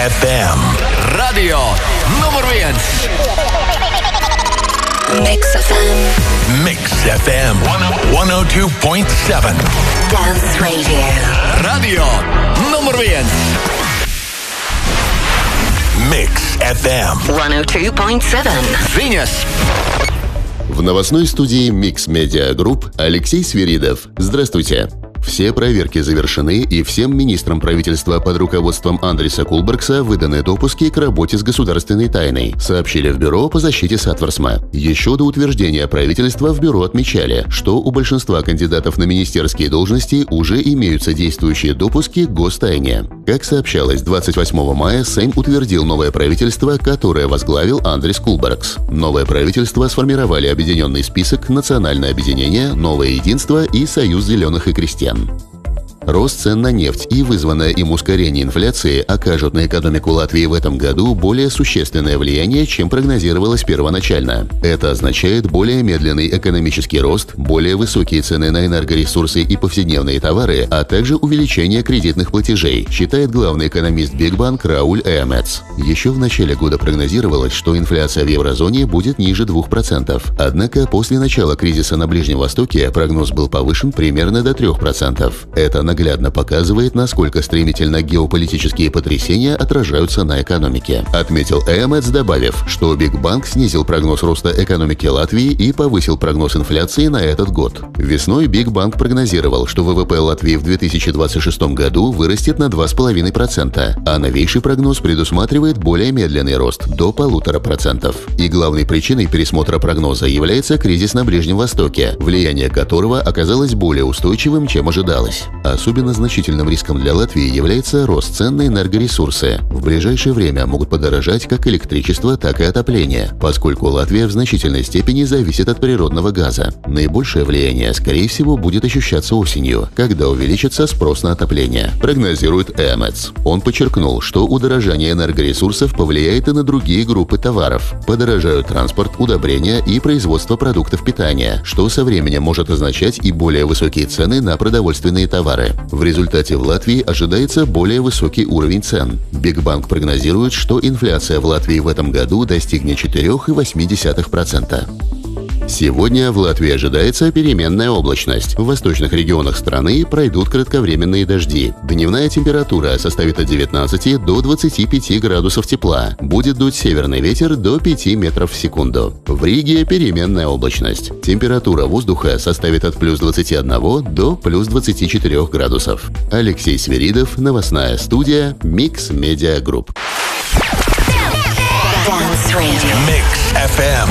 FM. Radio nummer 1. Mix FM. Mix FM 102.7. Dance Radio. Radio nummer 1. Mix FM 102.7. Venus. В новостной студии Mix Media Group Алексей Свиридов. Здравствуйте. Все проверки завершены, и всем министрам правительства под руководством Андриса Кулбергса выданы допуски к работе с государственной тайной, сообщили в Бюро по защите Сатворсма. Еще до утверждения правительства в Бюро отмечали, что у большинства кандидатов на министерские должности уже имеются действующие допуски к гостайне. Как сообщалось, 28 мая Сейм утвердил новое правительство, которое возглавил Андрис Кулбергс. Новое правительство сформировали объединенный список «Национальное объединение», «Новое единство» и «Союз зеленых и крестьян». Рост цен на нефть и вызванное им ускорение инфляции окажут на экономику Латвии в этом году более существенное влияние, чем прогнозировалось первоначально. Это означает более медленный экономический рост, более высокие цены на энергоресурсы и повседневные товары, а также увеличение кредитных платежей, считает главный экономист Бигбанк Рауль Эмец. Еще в начале года прогнозировалось, что инфляция в еврозоне будет ниже 2%. Однако после начала кризиса на Ближнем Востоке прогноз был повышен примерно до 3%. Это наглядно показывает, насколько стремительно геополитические потрясения отражаются на экономике. Отметил Эмец, добавив, что Бигбанк снизил прогноз роста экономики Латвии и повысил прогноз инфляции на этот год. Весной Бигбанк прогнозировал, что ВВП Латвии в 2026 году вырастет на 2,5%, а новейший прогноз предусматривает более медленный рост – до 1,5%. И главной причиной пересмотра прогноза является кризис на Ближнем Востоке, влияние которого оказалось более устойчивым, чем ожидалось. Особенно значительным риском для Латвии является рост цен на энергоресурсы. В ближайшее время могут подорожать как электричество, так и отопление, поскольку Латвия в значительной степени зависит от природного газа. Наибольшее влияние, скорее всего, будет ощущаться осенью, когда увеличится спрос на отопление, прогнозирует Эмец. Он подчеркнул, что удорожание энергоресурсов повлияет и на другие группы товаров. Подорожают транспорт, удобрения и производство продуктов питания, что со временем может означать и более высокие цены на продовольственные товары. В результате в Латвии ожидается более высокий уровень цен. Бигбанк прогнозирует, что инфляция в Латвии в этом году достигнет 4,8%. Сегодня в Латвии ожидается переменная облачность. В восточных регионах страны пройдут кратковременные дожди. Дневная температура составит от 19 до 25 градусов тепла. Будет дуть северный ветер до 5 метров в секунду. В Риге переменная облачность. Температура воздуха составит от плюс 21 до плюс 24 градусов. Алексей Свиридов, новостная студия Mix Media Group. Dance Radio. Mix FM